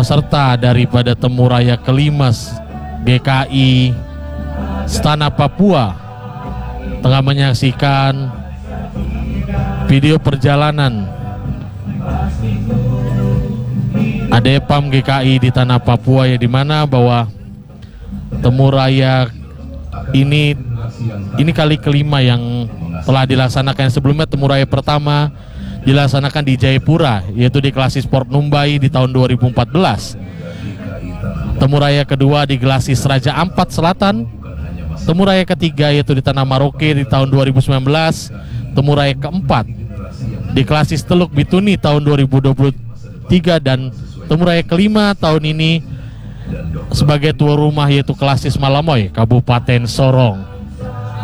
peserta daripada Temu Raya kelima GKI Stana Papua tengah menyaksikan video perjalanan ADEPAM GKI di tanah Papua, ya, dimana bahwa Temu Raya ini kali kelima yang telah dilaksanakan. Sebelumnya Temu Raya pertama dilaksanakan di Jayapura, yaitu di Klasis Sport Numbai di tahun 2014. Temu Raya kedua di Klasis Raja Ampat Selatan. Temu Raya ketiga yaitu di Tanah Maroke di tahun 2019. Temu Raya keempat di Klasis Teluk Bituni tahun 2023, dan Temu Raya kelima tahun ini sebagai tuan rumah yaitu Klasis Malamoy Kabupaten Sorong.